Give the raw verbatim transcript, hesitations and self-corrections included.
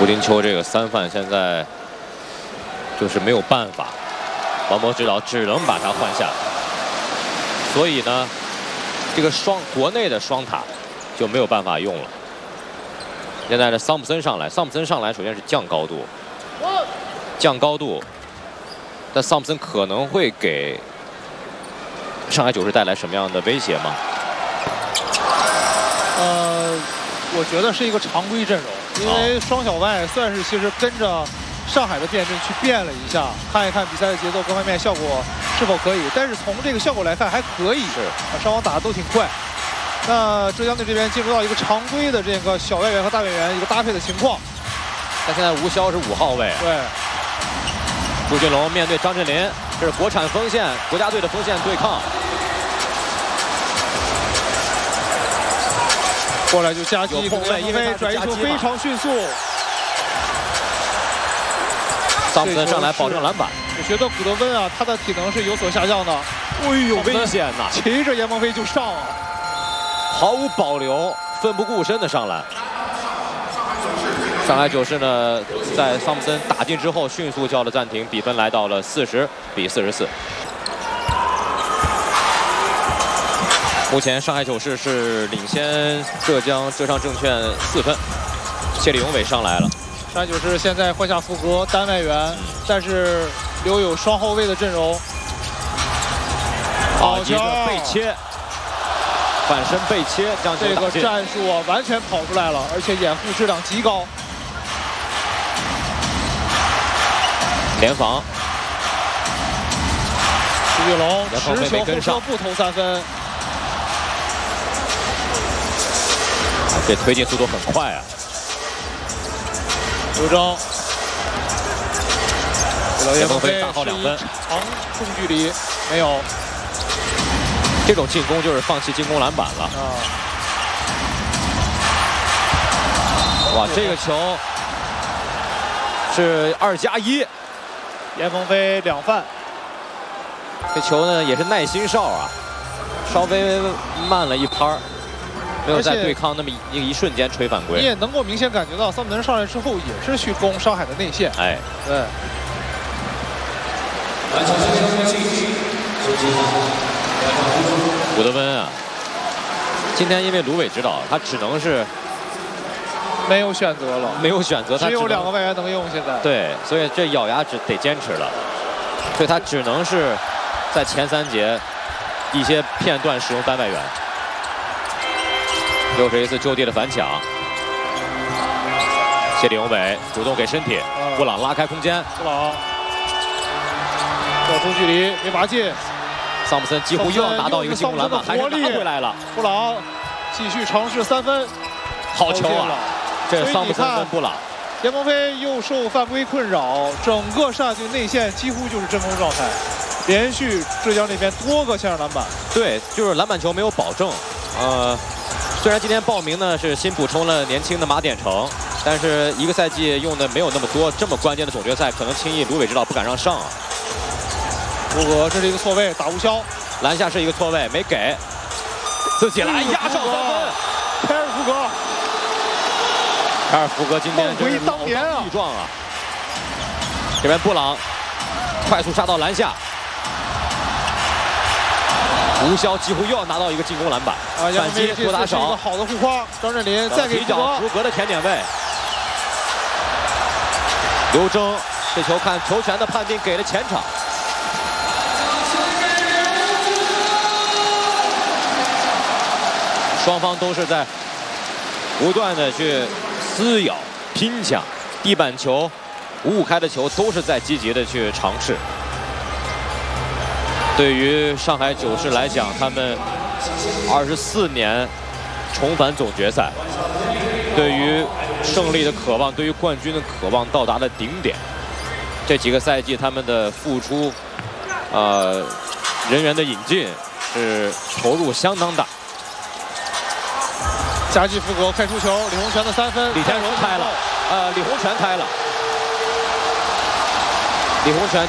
胡金秋这个三犯现在就是没有办法，王博指导只能把他换下。所以呢，这个双国内的双塔就没有办法用了。现在的桑普森上来，桑普森上来首先是降高度，降高度，但桑普森可能会给上海九世带来什么样的威胁吗？ 呃，我觉得是一个常规阵容，因为双小外算是其实跟着上海的变阵去变了一下，看一看比赛的节奏各方面效果是否可以。但是从这个效果来看还可以，是啊，双方打的都挺快。那浙江队这边进入到一个常规的这个小外援和大外援一个搭配的情况。 但现在吴骁是五号位， 对。 朱俊龙面对张镇麟，这是国产锋线国家队的锋线对抗。 过来就夹击， 后卫，因为转移球非常迅速。 桑普森上来保证篮板。 我觉得古德温啊，他的体能是有所下降的。 哎呦，危险呐！ 骑着严鹏飞就上啊， 毫无保留、奋不顾身的上篮。上海九世呢，在桑普森打进之后，迅速叫了暂停，比分来到了四十比四十四。目前上海九世是领先浙江浙商证券四分。谢立永伟上来了。 上海九世现在换下符合单外援，嗯、但是留有双后卫的阵容。 好球！背切，反身背切，将球这个战术啊完全跑出来了，而且掩护质量极高。 联防。 朱俊龙持球后撤步投三分。 这推进速度很快啊！ 刘铮， 严鹏飞大号两分， 长中距离没有。 这种进攻就是放弃进攻篮板了。啊！哇，这个球是二加一， 严鹏飞两犯。 这球呢也是耐心哨啊，稍微慢了一拍儿。没有在对抗那么一一瞬间吹犯规， 你也能够明显感觉到桑普森上来之后也是去攻上海的内线。 哎， 对。 古德温啊，今天因为卢伟指导，他只能是没有选择了， 没有选择，他只有两个外援能用。现在对，所以这咬牙只得坚持了，所以他只能是在前三节一些片段使用单外援。又是一次就地的反抢，谢立永伟主动给身体，布朗拉开空间， 布朗要中距离没罚进， 桑普森几乎又要拿到一个进攻篮板，还是拿回来了。 布朗继续尝试三分， 好球啊！这桑普森跟布朗， 严鹏飞又受犯规困扰，整个上海队内线几乎就是真空状态，连续浙江那边多个线上篮板。 对，就是篮板球没有保证，呃。虽然今天报名呢是新补充了年轻的马典成，但是一个赛季用的没有那么多，这么关键的总决赛，可能轻易卢伟指导不敢让上啊。 如果这是一个错位，打吴骁， 篮下是一个错位，没给，自己来压上三分。 凯尔福格， 凯尔福格今天真是当年啊， 力壮啊！这边布朗快速杀到篮下。吴骁几乎又要拿到一个进攻篮板， 啊， 反击多打少， 一个好的护框。张镇麟再给一脚福格的甜点位。刘铮这球看球权的判定给了前场。双方都是在不断的去撕咬、拼抢，地板球、五五开的球都是在积极的去尝试。对于上海九世来讲，他们二十四年重返总决赛，对于胜利的渴望，对于冠军的渴望到达了顶点。这几个赛季他们的付出，呃，人员的引进是投入相当大。 夹击福格开出球，李洪权的三分， 李天荣开了，呃，李洪权开了，李洪权。